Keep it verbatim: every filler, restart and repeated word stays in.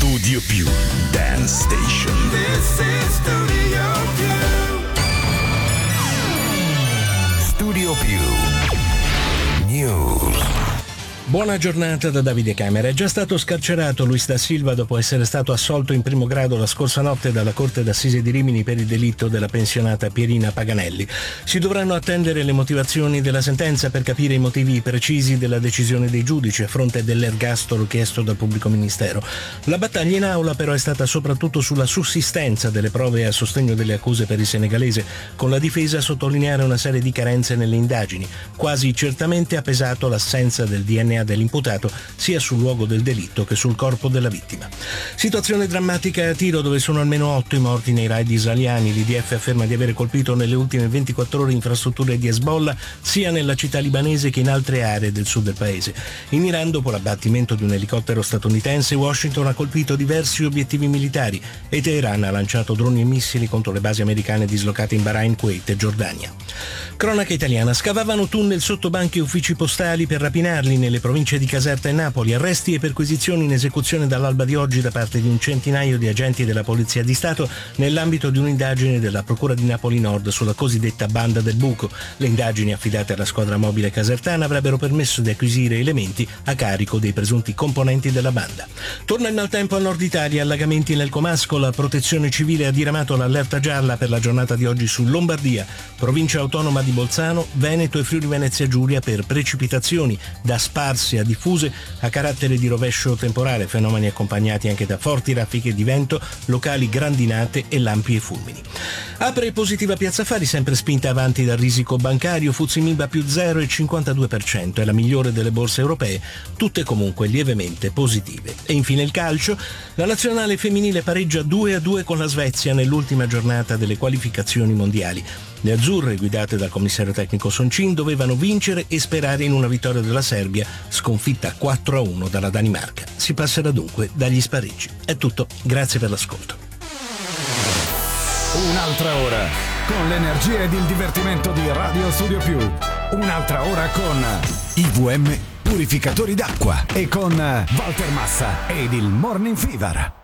Studio Più Dance Station. This is Studio Più. Studio Più News. Buona giornata da Davide Camera. È già stato scarcerato Luis da Silva dopo essere stato assolto in primo grado la scorsa notte dalla Corte d'Assise di Rimini per il delitto della pensionata Pierina Paganelli. Si dovranno attendere le motivazioni della sentenza per capire i motivi precisi della decisione dei giudici a fronte dell'ergastolo chiesto dal pubblico ministero. La battaglia in aula però è stata soprattutto sulla sussistenza delle prove a sostegno delle accuse per il senegalese, con la difesa a sottolineare una serie di carenze nelle indagini. Quasi certamente ha pesato l'assenza del D N A dell'imputato sia sul luogo del delitto che sul corpo della vittima. Situazione drammatica a Tiro, dove sono almeno otto i morti nei raid israeliani. L'I D F afferma di avere colpito nelle ultime ventiquattro ore infrastrutture di Hezbollah sia nella città libanese che in altre aree del sud del paese. In Iran, dopo l'abbattimento di un elicottero statunitense, Washington ha colpito diversi obiettivi militari e Teheran ha lanciato droni e missili contro le basi americane dislocate in Bahrain, Kuwait e Giordania. Cronaca italiana. Scavavano tunnel sotto banchi e uffici postali per rapinarli nelle province di Caserta e Napoli. Arresti e perquisizioni in esecuzione dall'alba di oggi da parte di un centinaio di agenti della Polizia di Stato nell'ambito di un'indagine della Procura di Napoli Nord sulla cosiddetta Banda del Buco. Le indagini affidate alla squadra mobile casertana avrebbero permesso di acquisire elementi a carico dei presunti componenti della banda. Torna il maltempo al nord Italia, allagamenti nel Comasco. La Protezione Civile ha diramato l'allerta gialla per la giornata di oggi su Lombardia, Provincia Autonoma di Bolzano, Veneto e Friuli Venezia Giulia per precipitazioni da sparse a diffuse a carattere di rovescio temporale, fenomeni accompagnati anche da forti raffiche di vento, locali grandinate e lampi e fulmini. Apre positiva Piazza Affari, sempre spinta avanti dal risico bancario. F T S E Mib più zero virgola cinquantadue per cento, è la migliore delle borse europee, tutte comunque lievemente positive. E infine il calcio. La nazionale femminile pareggia due a due con la Svezia nell'ultima giornata delle qualificazioni mondiali. Le azzurre, guidate dal commissario tecnico Soncin, dovevano vincere e sperare in una vittoria della Serbia, sconfitta quattro a uno dalla Danimarca. Si passerà dunque dagli spareggi. È tutto, grazie per l'ascolto. Un'altra ora con l'energia ed il divertimento di Radio Studio Più. Un'altra ora con I V M Purificatori d'acqua e con Walter Massa ed il Morning Fever.